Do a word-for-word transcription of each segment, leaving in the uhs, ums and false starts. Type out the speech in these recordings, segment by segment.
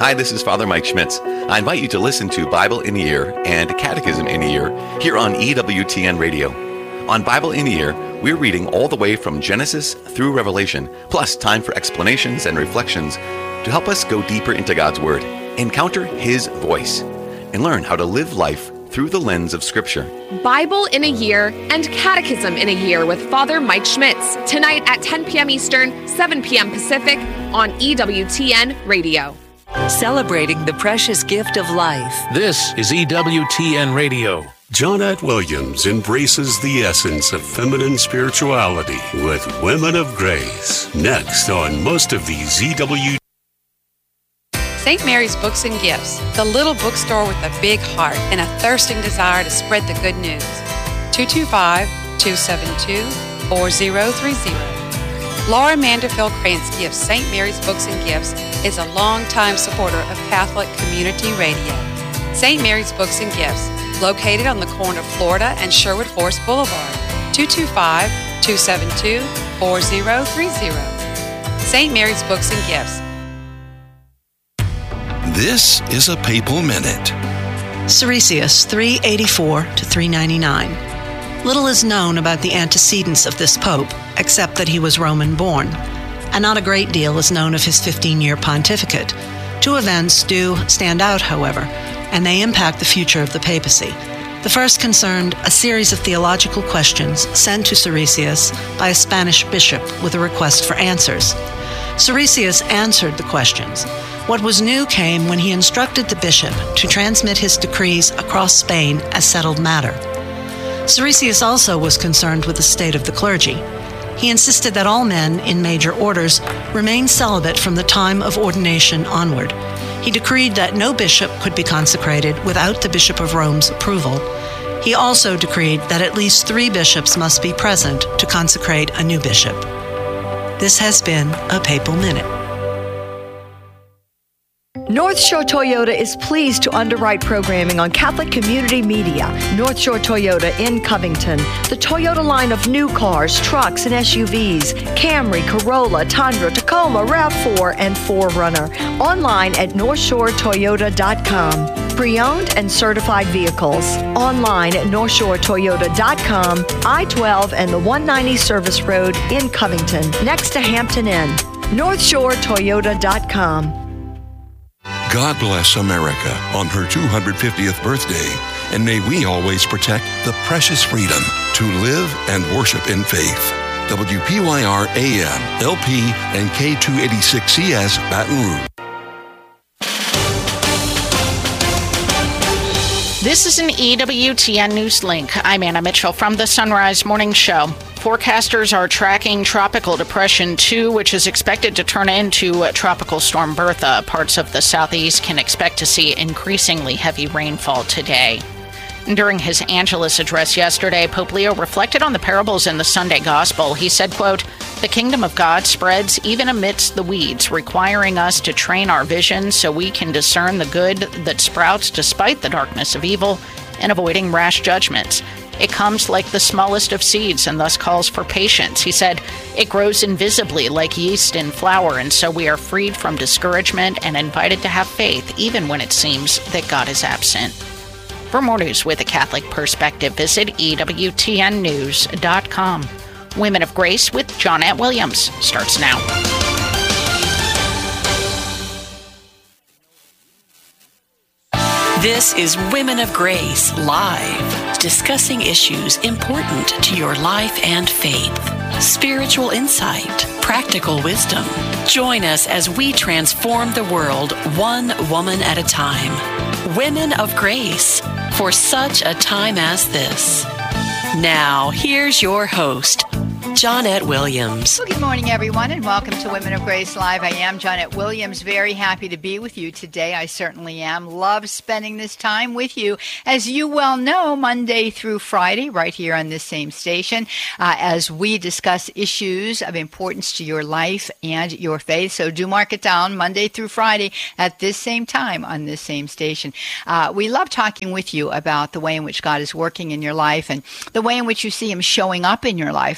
Hi, this is Father Mike Schmitz. I invite you to listen to Bible in a Year and Catechism in a Year here on E W T N Radio. On Bible in a Year, we're reading all the way from Genesis through Revelation, plus time for explanations and reflections to help us go deeper into God's Word, encounter His voice, and learn how to live life through the lens of Scripture. Bible in a Year and Catechism in a Year with Father Mike Schmitz, tonight at ten p.m. Eastern, seven p.m. Pacific on E W T N Radio. Celebrating the precious gift of life. This is E W T N Radio. Johnette Williams embraces the essence of feminine spirituality with Women of Grace. Next on most of these E W. Saint Mary's Books and Gifts, the little bookstore with a big heart and a thirsting desire to spread the good news. two two five, two seven two, four zero three zero. Laura Manderfield Krantz Gifts Saint Mary's Books and Gifts is a longtime supporter of Catholic Community Radio. Saint Mary's Books and Gifts, located on the corner of Florida and Sherwood Forest Boulevard, two two five, two seven two, four zero three zero. Saint Mary's Books and Gifts. This is a Papal Minute. Siricius, three eighty-four to three ninety-nine. Little is known about the antecedents of this pope, except that he was Roman-born, and not a great deal is known of his fifteen-year pontificate. Two events do stand out, however, and they impact the future of the papacy. The first concerned a series of theological questions sent to Siricius by a Spanish bishop with a request for answers. Siricius answered the questions. What was new came when he instructed the bishop to transmit his decrees across Spain as settled matter. Siricius also was concerned with the state of the clergy. He insisted that all men in major orders remain celibate from the time of ordination onward. He decreed that no bishop could be consecrated without the Bishop of Rome's approval. He also decreed that at least three bishops must be present to consecrate a new bishop. This has been a Papal Minute. North Shore Toyota is pleased to underwrite programming on Catholic Community Media. North Shore Toyota in Covington. The Toyota line of new cars, trucks, and S U Vs. Camry, Corolla, Tundra, Tacoma, RAV four, and four runner. Online at north shore toyota dot com. Pre-owned and certified vehicles. Online at north shore toyota dot com. I twelve and the one ninety Service Road in Covington, next to Hampton Inn. north shore toyota dot com. God bless America on her two hundred fiftieth birthday, and may we always protect the precious freedom to live and worship in faith. W P Y R A M, L P, and K two eighty-six C S, Baton Rouge. This is an E W T N News Link. I'm Anna Mitchell from the Sunrise Morning Show. Forecasters are tracking Tropical Depression two, which is expected to turn into Tropical Storm Bertha. Parts of the southeast can expect to see increasingly heavy rainfall today. During his Angelus address yesterday, Pope Leo reflected on the parables in the Sunday Gospel. He said, quote, "The kingdom of God spreads even amidst the weeds, requiring us to train our vision so we can discern the good that sprouts despite the darkness of evil and avoiding rash judgments. It comes like the smallest of seeds and thus calls for patience." He said, "It grows invisibly like yeast in flour, and so we are freed from discouragement and invited to have faith even when it seems that God is absent." For more news with a Catholic perspective, visit E W T N news dot com. Women of Grace with Johnette Williams starts now. This is Women of Grace Live, discussing issues important to your life and faith. Spiritual insight, practical wisdom. Join us as we transform the world one woman at a time. Women of Grace, for such a time as this. Now, here's your host, Johnette Williams. Well, good morning, everyone, and welcome to Women of Grace Live. I am Johnette Williams. Very happy to be with you today. I certainly am. Love spending this time with you. As you well know, Monday through Friday, right here on this same station, uh, as we discuss issues of importance to your life and your faith. So do mark it down, Monday through Friday at this same time on this same station. Uh, we love talking with you about the way in which God is working in your life and the way in which you see Him showing up in your life. Uh, it's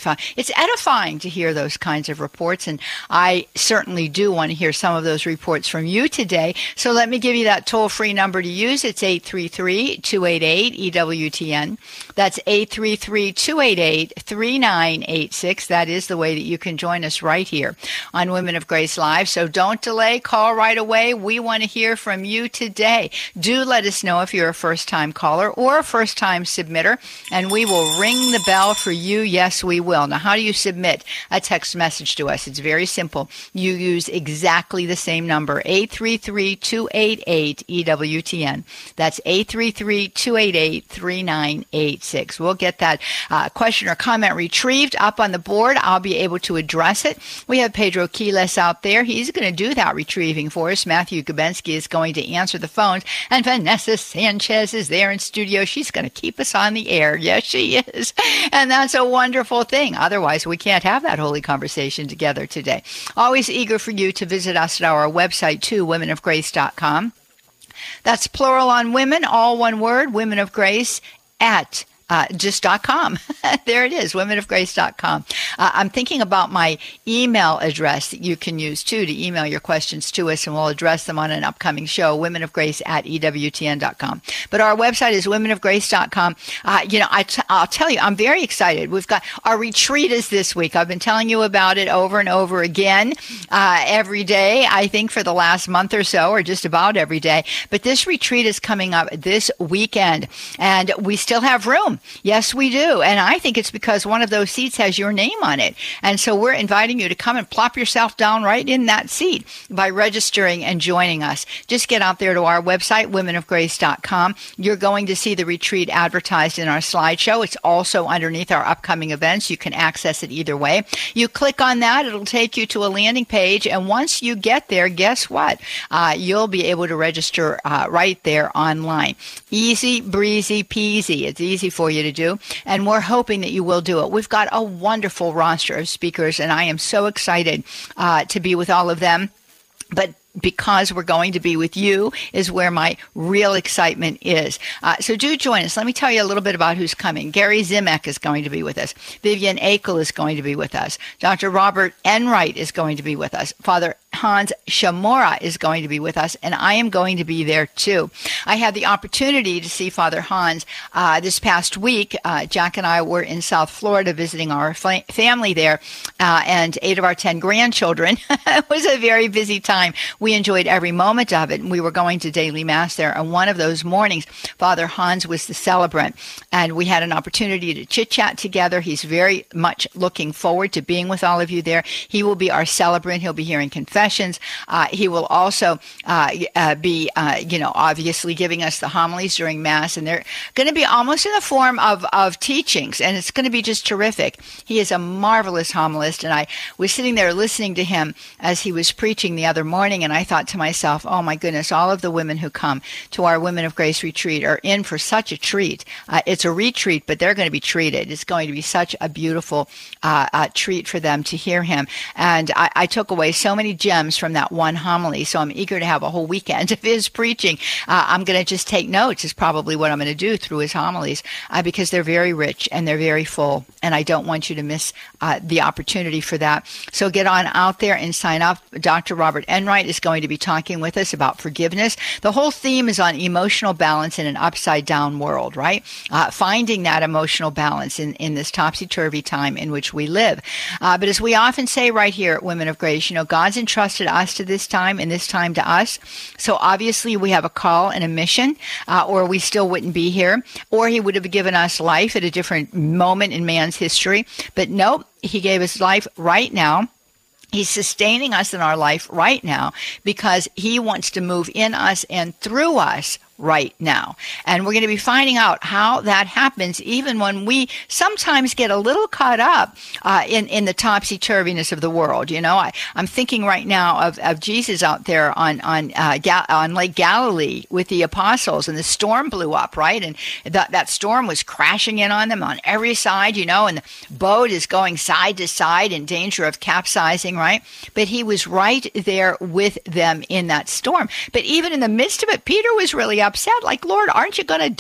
it's edifying to hear those kinds of reports, and I certainly do want to hear some of those reports from you today. So let me give you that toll-free number to use. It's eight three three, two eight eight, E W T N. That's eight three three, two eight eight, three nine eight six. That is the way that you can join us right here on Women of Grace Live. So don't delay. Call right away. We want to hear from you today. Do let us know if you're a first-time caller or a first-time submitter, and we will ring the bell for you. Yes, we will. Now, how do you submit a text message to us? It's very simple. You use exactly the same number, eight three three, two eight eight, E W T N. That's eight three three, two eight eight, three nine eight six. We'll get that uh, question or comment retrieved up on the board. I'll be able to address it. We have Pedro Quiles out there. He's going to do that retrieving for us. Matthew Gubensky is going to answer the phones, and Vanessa Sanchez is there in studio. She's going to keep us on the air. Yes, she is. And that's a wonderful thing. Otherwise, we can't have that holy conversation together today. Always eager for you to visit us at our website, too, women of grace dot com. That's plural on women, all one word, Women of Grace at Uh, just dot com. There it is, women of grace dot com. Uh, I'm thinking about my email address that you can use, too, to email your questions to us, and we'll address them on an upcoming show, women of grace at E W T N dot com. But our website is women of grace dot com. Uh, you know, I t- I'll tell you, I'm very excited. We've got our retreat is this week. I've been telling you about it over and over again uh, every day, I think, for the last month or so, or just about every day. But this retreat is coming up this weekend, and we still have room. Yes, we do. And I think it's because one of those seats has your name on it. And so we're inviting you to come and plop yourself down right in that seat by registering and joining us. Just get out there to our website, women of grace dot com. You're going to see the retreat advertised in our slideshow. It's also underneath our upcoming events. You can access it either way. You click on that, it'll take you to a landing page. And once you get there, guess what? Uh, you'll be able to register uh, right there online. Easy, breezy, peasy. It's easy for you to do, and we're hoping that you will do it. We've got a wonderful roster of speakers, and I am so excited uh, to be with all of them. But because we're going to be with you is where my real excitement is. Uh, so do join us. Let me tell you a little bit about who's coming. Gary Zimek is going to be with us. Vivian Akel is going to be with us. Doctor Robert Enright is going to be with us. Father Hans Shamora is going to be with us, and I am going to be there too. I had the opportunity to see Father Hans uh, this past week. Uh, Jack and I were in South Florida visiting our fa- family there, uh, and eight of our ten grandchildren. It was a very busy time. We enjoyed every moment of it, and we were going to daily mass there. And one of those mornings, Father Hans was the celebrant, and we had an opportunity to chit-chat together. He's very much looking forward to being with all of you there. He will be our celebrant. He'll be hearing confessions. Uh, he will also uh, uh, be, uh, you know, obviously giving us the homilies during Mass, and they're going to be almost in the form of, of teachings, and it's going to be just terrific. He is a marvelous homilist, and I was sitting there listening to him as he was preaching the other morning, and I thought to myself, oh my goodness, all of the women who come to our Women of Grace retreat are in for such a treat. Uh, it's a retreat, but they're going to be treated. It's going to be such a beautiful uh, uh, treat for them to hear him. And I, I took away so many gems from that one homily, so I'm eager to have a whole weekend of his preaching. Uh, I'm going to just take notes is probably what I'm going to do through his homilies uh, because they're very rich and they're very full, and I don't want you to miss uh, the opportunity for that. So get on out there and sign up. Doctor Robert Enright is going to be talking with us about forgiveness. The whole theme is on emotional balance in an upside-down world, right? Uh, finding that emotional balance in, in this topsy-turvy time in which we live. Uh, but as we often say right here at Women of Grace, you know, God's entrusted us to this time and this time to us. So obviously we have a call and a mission, uh, or we still wouldn't be here, or he would have given us life at a different moment in man's history. But nope, he gave us life right now. He's sustaining us in our life right now because he wants to move in us and through us right now. And we're going to be finding out how that happens even when we sometimes get a little caught up uh, in, in the topsy-turviness of the world. You know, I, I'm thinking right now of, of Jesus out there on on uh, Ga- on Lake Galilee with the apostles, and the storm blew up, right? And that that storm was crashing in on them on every side, you know, and the boat is going side to side in danger of capsizing, right? But he was right there with them in that storm. But even in the midst of it, Peter was really upset, like, Lord, aren't you going to